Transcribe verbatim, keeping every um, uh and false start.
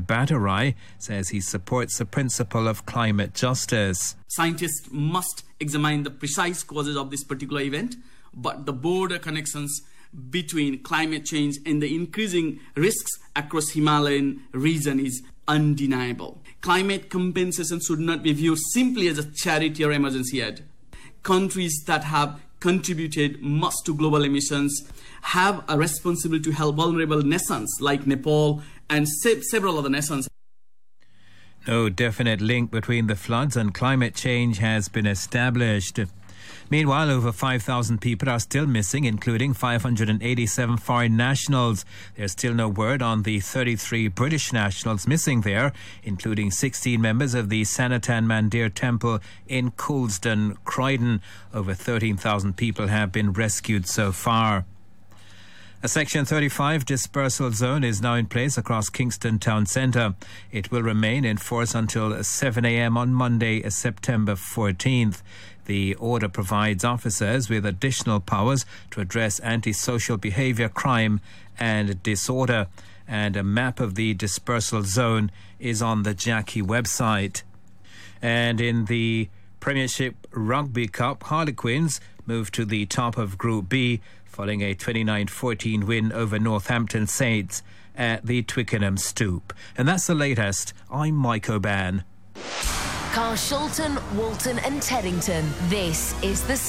Bhattarai says he supports the principle of climate justice. Scientists must examine the precise causes of this particular event, but the border connections between climate change and the increasing risks across Himalayan region is undeniable. Climate compensation should not be viewed simply as a charity or emergency aid. Countries that have contributed much to global emissions have a responsibility to help vulnerable nations like Nepal and se- several other nations. No definite link between the floods and climate change has been established. Meanwhile, over five thousand people are still missing, including five hundred eighty-seven foreign nationals. There's still no word on the thirty-three British nationals missing there, including sixteen members of the Sanatan Mandir Temple in Coulsdon, Croydon. Over thirteen thousand people have been rescued so far. A Section thirty-five dispersal zone is now in place across Kingston Town Centre. It will remain in force until seven a.m. on Monday, September fourteenth. The order provides officers with additional powers to address antisocial behaviour, crime and disorder. And a map of the dispersal zone is on the Jackie website. And in the Premiership Rugby Cup, Harlequins moved to the top of Group B following a twenty-nine fourteen win over Northampton Saints at the Twickenham Stoop. And that's the latest. I'm Mike O'Ban. Carshalton, Walton and Teddington. This is the